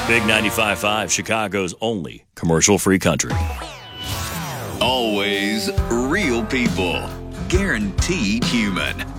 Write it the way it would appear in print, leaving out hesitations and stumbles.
Big 95.5, Chicago's only commercial-free country. Always real people. Guaranteed human.